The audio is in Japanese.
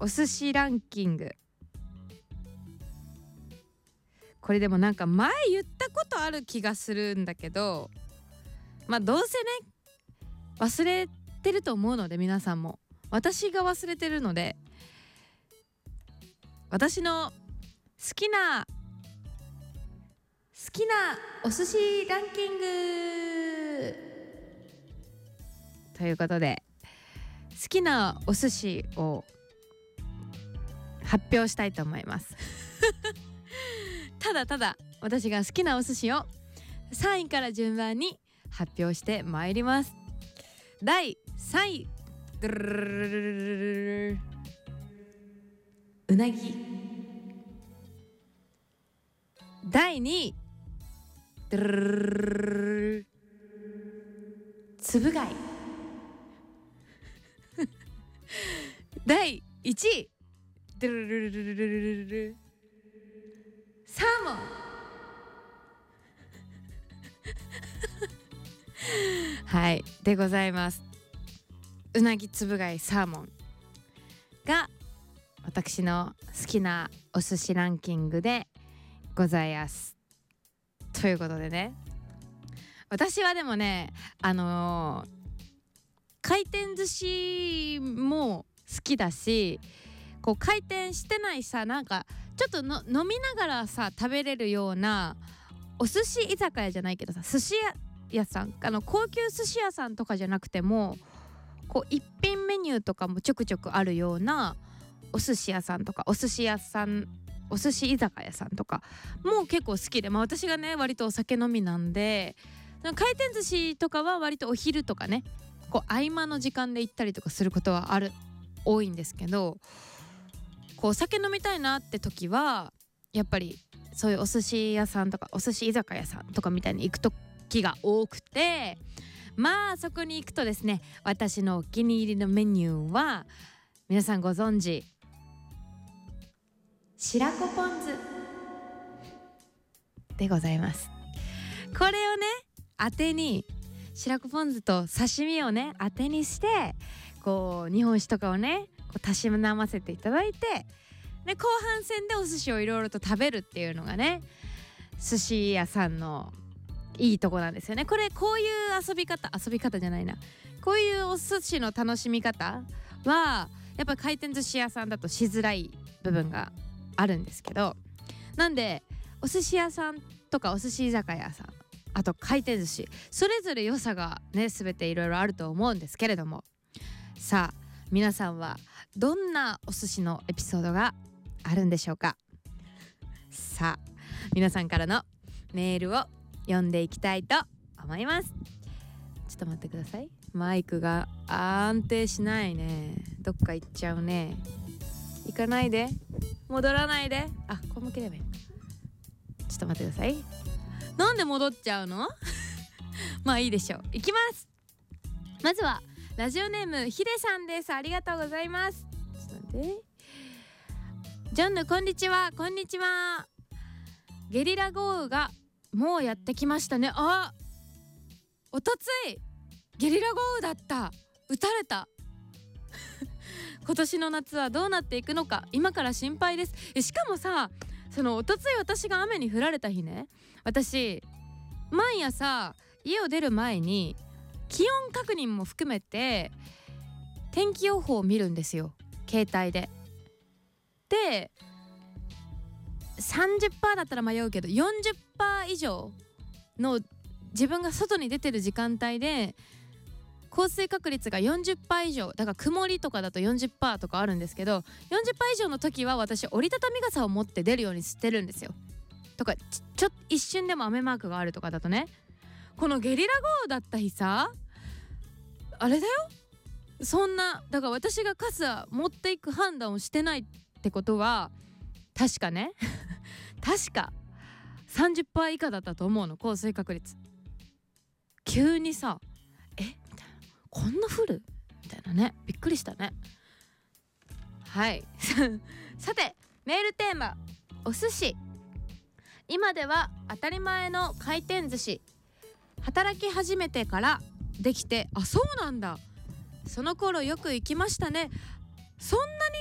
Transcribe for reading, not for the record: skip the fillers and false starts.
お寿司ランキング。これでもなんか前言ったことある気がするんだけど、まあどうせね忘れてると思うので、皆さんも私が忘れてるので、私の好きなお寿司ランキングということで、好きなお寿司を発表したいと思いますただ私が好きなお寿司を3位から順番に発表してまいります。第3位、うなぎ。第2位、つぶ貝第1位、サーモンはいでございます。うなぎ、つぶ貝、サーモンが私の好きなお寿司ランキングでございます。ということでね、私はでもね回転寿司も好きだし、こう回転してないさ、なんかちょっとの飲みながらさ食べれるようなお寿司居酒屋じゃないけどさ、寿司屋さん、高級寿司屋さんとかじゃなくても、こう一品メニューとかもちょくちょくあるようなお寿司屋さんとかお寿司居酒屋さんとかも結構好きで、まあ私がね割とお酒飲みなんで、回転寿司とかは割とお昼とかね、こう合間の時間で行ったりとかすることは多いんですけど、こうお酒飲みたいなって時はやっぱりそういうお寿司屋さんとかお寿司居酒屋さんとかみたいに行く時が多くて、まあそこに行くとですね、私のお気に入りのメニューは皆さんご存知、白子ポン酢でございます。これをね当てに、白子ポン酢と刺身をね当てにして、こう日本酒とかをねこうたしなませていただいて、で後半戦でお寿司をいろいろと食べるっていうのがね、寿司屋さんのいいとこなんですよね。こういう遊び方じゃないな、こういうお寿司の楽しみ方はやっぱ回転寿司屋さんだとしづらい部分があるんですけど、なんでお寿司屋さんとかお寿司居酒屋さん、あと回転寿司、それぞれ良さがね全ていろいろあると思うんですけれども、さあ皆さんはどんなお寿司のエピソードがあるんでしょうか。さあ皆さんからのメールを読んでいきたいと思います。ちょっと待ってください、マイクが安定しないね。どっか行っちゃうね。行かないで、戻らないで、こう向ければいい。ちょっと待ってください。なんで戻っちゃうのまあいいでしょう。行きます。まずはラジオネームヒデさんです。ありがとうございます。ちょっと待って。ジョンヌこんにちは。こんにちは。ゲリラ豪雨がもうやってきましたね。おとついゲリラ豪雨だった。撃たれた今年の夏はどうなっていくのか今から心配です。しかもさ、そのおとつい私が雨に降られた日ね、私毎朝家を出る前に気温確認も含めて天気予報を見るんですよ、携帯で。で 30% だったら迷うけど 40% 以上の自分が外に出てる時間帯で降水確率が 40% 以上だから、曇りとかだと 40% とかあるんですけど、 40% 以上の時は私折りたたみ傘を持って出るようにしてるんですよ。とかちょっと一瞬でも雨マークがあるとかだとね、このゲリラ豪雨だった日さ、あれだよ、そんなだから私が傘持っていく判断をしてないってことは確かね確か 30% 以下だったと思うの、降水確率。急にさみたいな、こんな降るみたいなね、びっくりしたね。はいさてメールテーマ、お寿司。今では当たり前の回転寿司、働き始めてからできて、そうなんだ、その頃よく行きましたね。そんなに